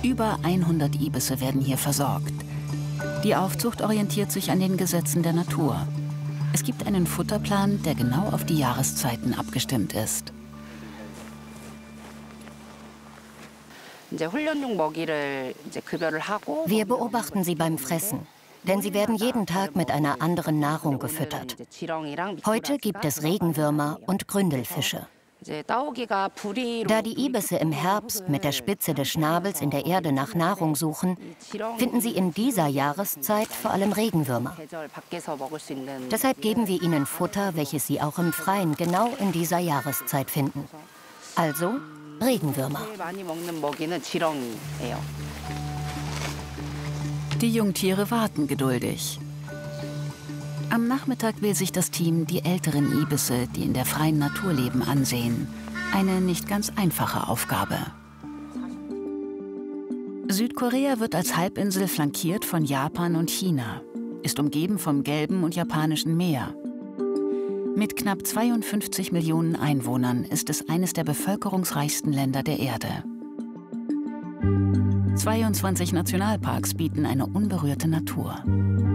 Über 100 Ibisse werden hier versorgt. Die Aufzucht orientiert sich an den Gesetzen der Natur. Es gibt einen Futterplan, der genau auf die Jahreszeiten abgestimmt ist. Wir beobachten sie beim Fressen, denn sie werden jeden Tag mit einer anderen Nahrung gefüttert. Heute gibt es Regenwürmer und Gründelfische. Da die Ibisse im Herbst mit der Spitze des Schnabels in der Erde nach Nahrung suchen, finden sie in dieser Jahreszeit vor allem Regenwürmer. Deshalb geben wir ihnen Futter, welches sie auch im Freien genau in dieser Jahreszeit finden. Also Regenwürmer. Die Jungtiere warten geduldig. Am Nachmittag will sich das Team die älteren Ibisse, die in der freien Natur leben, ansehen. Eine nicht ganz einfache Aufgabe. Südkorea wird als Halbinsel flankiert von Japan und China, ist umgeben vom Gelben und Japanischen Meer. Mit knapp 52 Millionen Einwohnern ist es eines der bevölkerungsreichsten Länder der Erde. 22 Nationalparks bieten eine unberührte Natur.